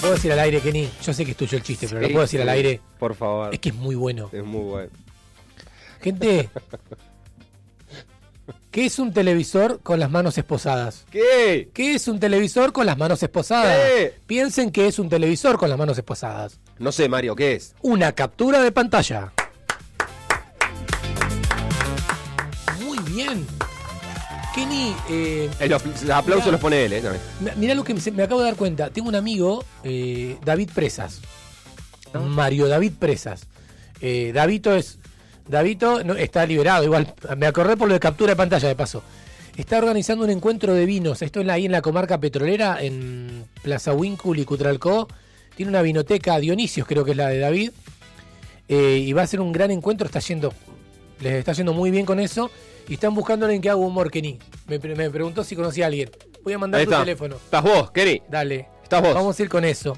puedo decir al aire, Kenny? Yo sé que es tuyo el chiste, pero lo puedo decir al aire. Por favor. Es que es muy bueno. Es muy bueno. Gente, ¿qué es un televisor con las manos esposadas? ¿Qué? ¿Qué es un televisor con las manos esposadas? ¿Qué? Piensen que es un televisor con las manos esposadas. No sé, Mario, ¿qué es? Una captura de pantalla. Muy bien. Kenny, Los aplausos mirá, los pone él, también. mirá lo que me acabo de dar cuenta. Tengo un amigo, David Presas. Mario David Presas. Davito no, está liberado. Igual, me acordé por lo de captura de pantalla, de paso. Está organizando un encuentro de vinos. Esto ahí en la comarca petrolera, en Plaza Wincul y Cutralcó. Tiene una vinoteca, Dionisios creo que es la de David. Y va a ser un gran encuentro. Les está yendo muy bien con eso. Y están buscando a alguien que haga humor, Kenny. Me preguntó si conocía a alguien. Voy a mandar tu teléfono. Estás vos, Kenny. Dale. Estás vos. Vamos a ir con eso.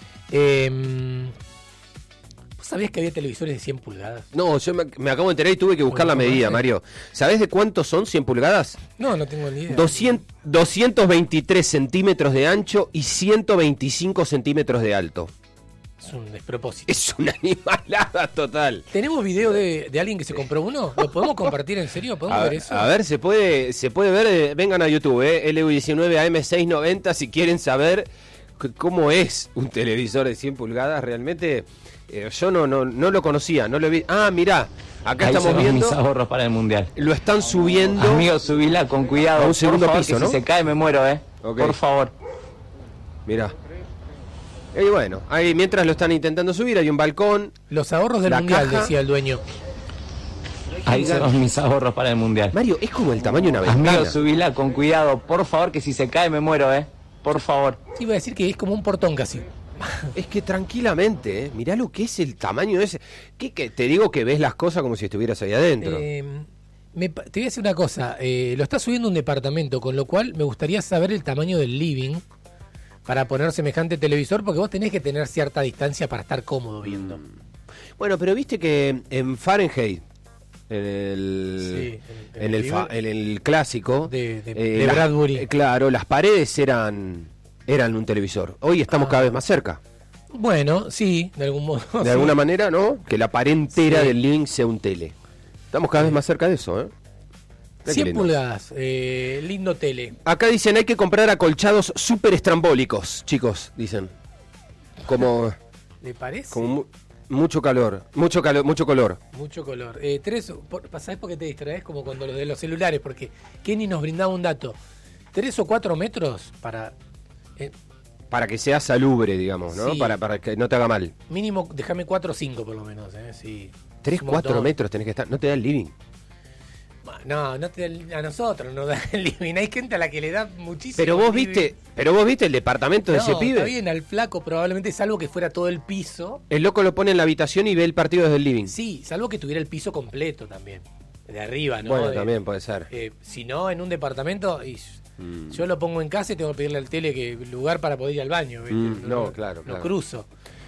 ¿Vos sabías que había televisores de 100 pulgadas? No, yo me acabo de enterar y tuve que buscar la medida, Mario. ¿Sabés de cuántos son 100 pulgadas? No tengo ni idea. 223 centímetros de ancho y 125 centímetros de alto. Es un despropósito. Es una animalada total. ¿Tenemos video de alguien que se compró uno? ¿Lo podemos compartir en serio? ¿Podemos ver eso? A ver, se puede ver, vengan a YouTube, LU19 AM690 si quieren saber cómo es un televisor de 100 pulgadas. Realmente yo no lo conocía, no lo vi. Ah, mirá, acá ahí estamos viendo mis ahorros para el mundial. Lo están subiendo. Amigo, subila con cuidado. A un segundo por favor, piso, que ¿no? Si se cae me muero, Okay. Por favor. Mirá. Y bueno, ahí mientras lo están intentando subir, hay un balcón. Los ahorros del La mundial, caja. decía el dueño. Ahí son mis ahorros para el mundial. Mario, es como el tamaño de una ventana. Amigo, subila con cuidado. Por favor, que si se cae me muero, Por favor. Sí, iba a decir que es como un portón casi. Es que tranquilamente, mirá lo que es el tamaño de ese. Que te digo que ves las cosas como si estuvieras ahí adentro. Te voy a decir una cosa. Lo está subiendo un departamento, con lo cual me gustaría saber el tamaño del living para poner semejante televisor, porque vos tenés que tener cierta distancia para estar cómodo viendo. Bueno, pero viste que en Fahrenheit, en el clásico de Bradbury. Claro, las paredes eran un televisor. Hoy estamos cada vez más cerca. Bueno, sí, de algún modo. De alguna manera, ¿no? Que la pared entera Sí. del living sea un tele. Estamos cada vez más cerca de eso, ¿eh? Mirá qué 100 lindo. pulgadas, lindo tele. Acá dicen, hay que comprar acolchados súper estrambólicos, chicos, dicen. Como ¿Le parece? mucho calor, mucho color. Mucho color. ¿Sabés por qué te distraes? Como cuando lo de los celulares, porque Kenny nos brindaba un dato. 3 o 4 metros para... Para que sea salubre, digamos, ¿no? Sí. Para que no te haga mal. mínimo, déjame 4 o 5 por lo menos, sí. 3, Es un 4 montón. metros tenés que estar. No te da el living. No te da a nosotros no da el living. Hay gente a la que le da muchísimo. Pero vos living. viste el departamento de ese pibe. Está bien, al flaco probablemente, salvo que fuera todo el piso. El loco lo pone en la habitación y ve el partido desde el living. Sí, salvo que tuviera el piso completo también. De arriba, ¿no? Bueno, también puede ser. Si no, en un departamento, yo lo pongo en casa y tengo que pedirle al tele que lugar para poder ir al baño. ¿viste? No, claro. Lo cruzo.